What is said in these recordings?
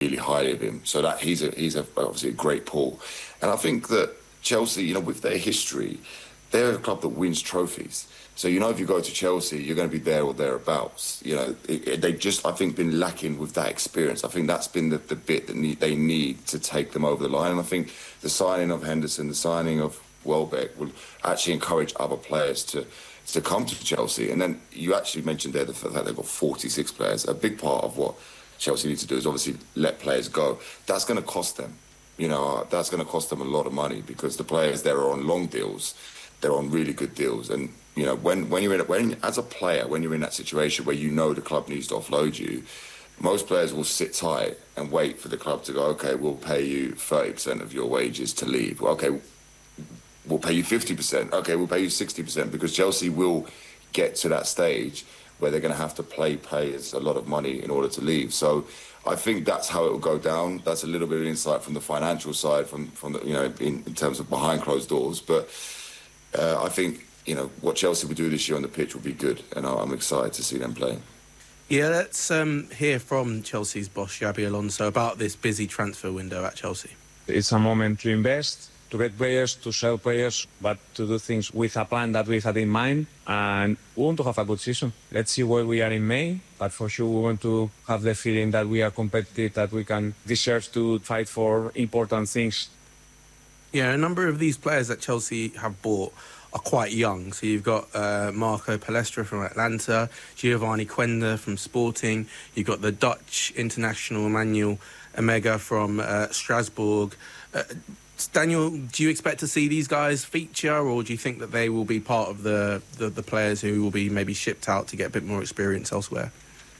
really highly of him. So that he's obviously a great pull. And I think that Chelsea, you know, with their history, they're a club that wins trophies. So, you know, if you go to Chelsea, you're going to be there or thereabouts. You know, they've just, I think, been lacking with that experience. I think that's been the bit that they need to take them over the line. And I think the signing of Henderson, the signing of Welbeck will actually encourage other players to come to Chelsea. And then you actually mentioned there the fact that they've got 46 players. A big part of what Chelsea need to do is obviously let players go. That's going to cost them. You know, that's going to cost them a lot of money because the players there are on long deals. They're on really good deals. And, you know, when you're as a player, when you're in that situation where you know the club needs to offload you, most players will sit tight and wait for the club to go, okay, we'll pay you 30% of your wages to leave. Well, okay, we'll pay you 50%. Okay, we'll pay you 60% because Chelsea will get to that stage where they're going to have to pay players a lot of money in order to leave. So I think that's how it will go down. That's a little bit of insight from the financial side, from the, you know, in terms of behind closed doors. But I think, you know, what Chelsea will do this year on the pitch will be good, and I'm excited to see them play. Yeah, let's hear from Chelsea's boss, Xabi Alonso, about this busy transfer window at Chelsea. It's a moment to invest, to get players, to sell players, but to do things with a plan that we had in mind. And we want to have a good season. Let's see where we are in May, but for sure we want to have the feeling that we are competitive, that we can deserve to fight for important things. Yeah, a number of these players that Chelsea have bought are quite young. So you've got Marco Palestra from Atlanta, Giovanni Quenda from Sporting. You've got the Dutch international Emmanuel Emega from Strasbourg. Daniel, do you expect to see these guys feature, or do you think that they will be part of the players who will be maybe shipped out to get a bit more experience elsewhere?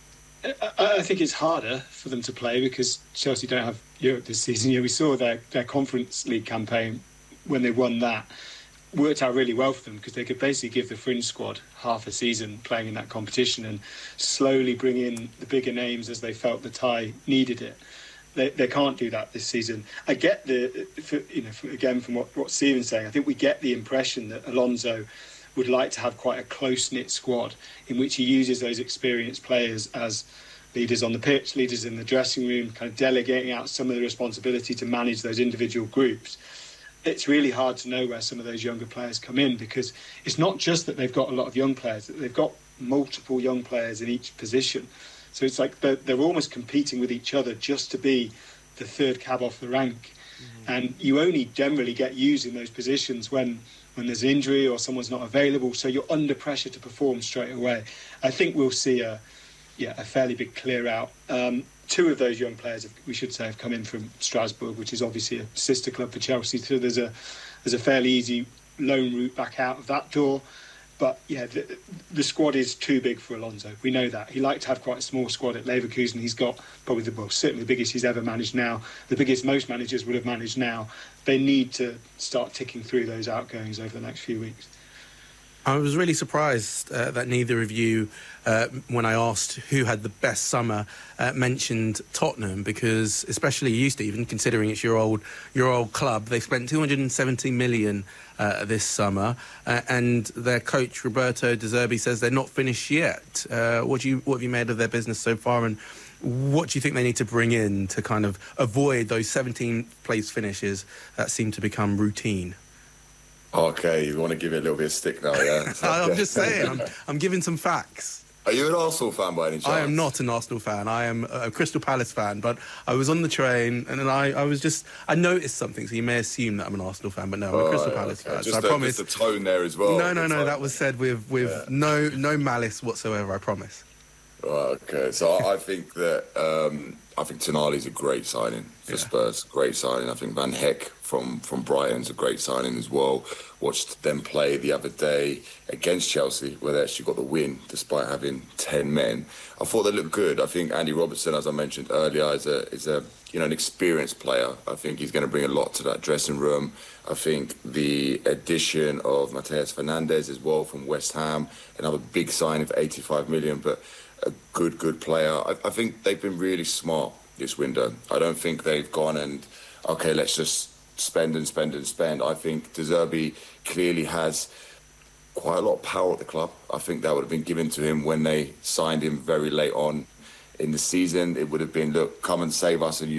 I think it's harder for them to play because Chelsea don't have Europe this season. We saw their Conference League campaign when they won that. Worked out really well for them because they could basically give the fringe squad half a season playing in that competition and slowly bring in the bigger names as they felt the tie needed it. They can't do that this season. I get again from what Stephen's saying, I think we get the impression that Alonso would like to have quite a close-knit squad in which he uses those experienced players as leaders on the pitch, leaders in the dressing room, kind of delegating out some of the responsibility to manage those individual groups. It's really hard to know where some of those younger players come in because it's not just that they've got a lot of young players, that they've got multiple young players in each position. So it's like they're almost competing with each other just to be the third cab off the rank. Mm-hmm. And you only generally get used in those positions when there's an injury or someone's not available, so you're under pressure to perform straight away. I think we'll see a fairly big clear out. Two of those young players, we should say, have come in from Strasbourg, which is obviously a sister club for Chelsea. So there's a fairly easy loan route back out of that door. But yeah, the squad is too big for Alonso. We know that. He liked to have quite a small squad at Leverkusen. He's got probably certainly the biggest he's ever managed now, the biggest most managers would have managed now. They need to start ticking through those outgoings over the next few weeks. I was really surprised that neither of you, when I asked who had the best summer, mentioned Tottenham, because especially you, Stephen, considering it's your old club, they spent 270 million this summer, and their coach Roberto De Zerbi says they're not finished yet. What have you made of their business so far, and what do you think they need to bring in to kind of avoid those 17th place finishes that seem to become routine? Okay, you want to give it a little bit of stick now, yeah? I'm just saying, I'm giving some facts. Are you an Arsenal fan by any chance? I am not an Arsenal fan. I am a Crystal Palace fan, but I was on the train and then I noticed something, so you may assume that I'm an Arsenal fan, but no, I'm a Crystal Palace fan. Just so I promise. Just the tone there as well. No, that was said with no malice whatsoever, I promise. Right, okay, so I think that I think Tonali's a great signing for Spurs. Great signing. I think Van Heck from Brighton's a great signing as well. Watched them play the other day against Chelsea, where they actually got the win despite having 10 men. I thought they looked good. I think Andy Robertson, as I mentioned earlier, is a an experienced player. I think he's going to bring a lot to that dressing room. I think the addition of Mateus Fernandes as well from West Ham, another big sign of 85 million, but a good player. I think they've been really smart this window. I don't think they've gone and, okay, let's just spend. I think De Zerbi clearly has quite a lot of power at the club. I think that would have been given to him when they signed him very late on in the season, it would have been, look, come and save us and